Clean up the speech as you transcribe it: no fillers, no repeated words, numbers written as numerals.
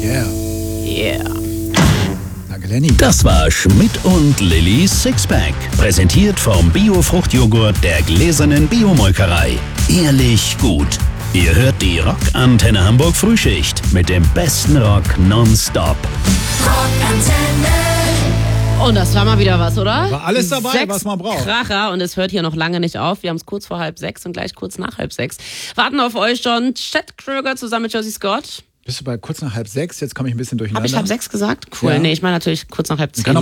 Yeah. Yeah. Danke, Lenny. Das war Schmidt und Lillys Sixpack. Präsentiert vom Bio-Fruchtjoghurt der gläsernen Biomolkerei. Ehrlich gut. Ihr hört die Rockantenne Hamburg Frühschicht mit dem besten Rock nonstop. Und das war mal wieder was, oder? War alles dabei, 6 was man braucht. Kracher und es hört hier noch lange nicht auf. Wir haben es kurz vor 5:30 und gleich kurz nach 5:30. Warten auf euch schon Chad Kröger zusammen mit Josie Scott. Bist du bei kurz nach 5:30? Jetzt komme ich ein bisschen durcheinander. Habe ich 5:30 gesagt? Cool. Ja. Nee, ich meine natürlich kurz nach 5:10.